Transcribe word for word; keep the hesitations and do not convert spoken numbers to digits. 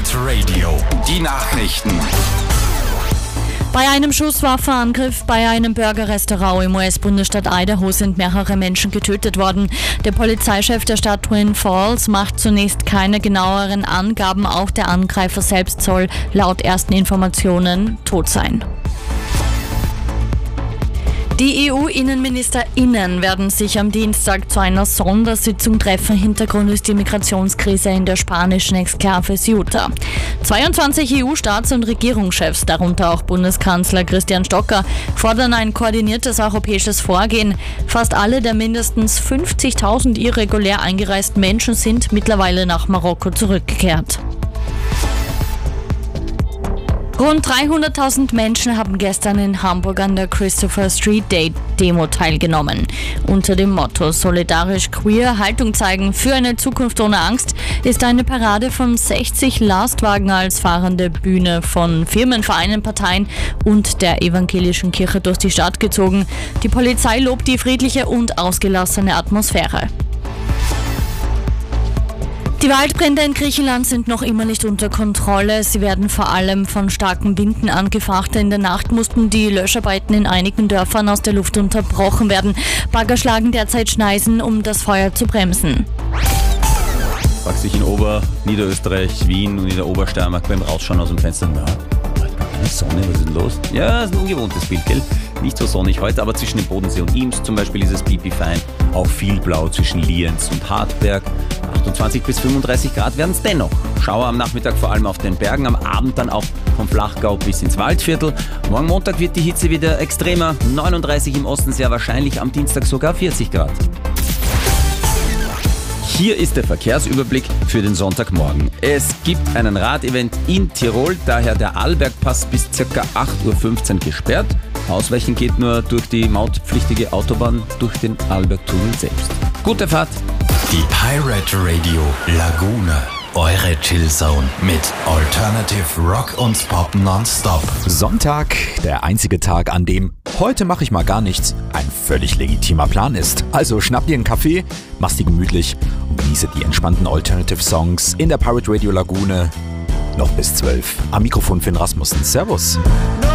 Pirate Radio. Die Nachrichten. Bei einem Schusswaffenangriff bei einem Burgerrestaurant im U S-Bundesstaat Idaho sind mehrere Menschen getötet worden. Der Polizeichef der Stadt Twin Falls macht zunächst keine genaueren Angaben. Auch der Angreifer selbst soll laut ersten Informationen tot sein. Die E U-InnenministerInnen werden sich am Dienstag zu einer Sondersitzung treffen. Hintergrund ist die Migrationskrise in der spanischen Exklave Ceuta. zweiundzwanzig E U-Staats- und Regierungschefs, darunter auch Bundeskanzler Christian Stocker, fordern ein koordiniertes europäisches Vorgehen. Fast alle der mindestens fünfzigtausend irregulär eingereisten Menschen sind mittlerweile nach Marokko zurückgekehrt. Rund dreihunderttausend Menschen haben gestern in Hamburg an der Christopher Street Day Demo teilgenommen. Unter dem Motto Solidarisch Queer, Haltung zeigen für eine Zukunft ohne Angst ist eine Parade von sechzig Lastwagen als fahrende Bühne von Firmen, Vereinen, Parteien und der evangelischen Kirche durch die Stadt gezogen. Die Polizei lobt die friedliche und ausgelassene Atmosphäre. Die Waldbrände in Griechenland sind noch immer nicht unter Kontrolle. Sie werden vor allem von starken Winden angefacht. In der Nacht mussten die Löscharbeiten in einigen Dörfern aus der Luft unterbrochen werden. Bagger schlagen derzeit Schneisen, um das Feuer zu bremsen. Fragt sich in Ober-, Niederösterreich, Wien und in der Obersteiermark beim Rausschauen aus dem Fenster, na, keine Sonne, was ist denn los? Ja, das ist ein ungewohntes Bild, gell? Nicht so sonnig heute, aber zwischen dem Bodensee und Ims zum Beispiel ist es pipi fein. Auch viel Blau zwischen Lienz und Hartberg. achtundzwanzig bis fünfunddreißig Grad werden es dennoch. Schauer am Nachmittag vor allem auf den Bergen, am Abend dann auch vom Flachgau bis ins Waldviertel. Morgen Montag wird die Hitze wieder extremer. neununddreißig im Osten, sehr wahrscheinlich am Dienstag sogar vierzig Grad. Hier ist der Verkehrsüberblick für den Sonntagmorgen. Es gibt einen Radevent in Tirol, daher der Arlbergpass bis ca. acht Uhr fünfzehn gesperrt. Ausweichen geht nur durch die mautpflichtige Autobahn durch den Arlbergtunnel selbst. Gute Fahrt! Die Pirate Radio Lagune. Eure Chillzone mit Alternative Rock und Pop nonstop. Sonntag, der einzige Tag, an dem heute mache ich mal gar nichts ein völlig legitimer Plan ist. Also schnapp dir einen Kaffee, mach's dir gemütlich und genieße die entspannten Alternative Songs in der Pirate Radio Lagune. Noch bis zwölf. Am Mikrofon Finn Rasmussen. Servus.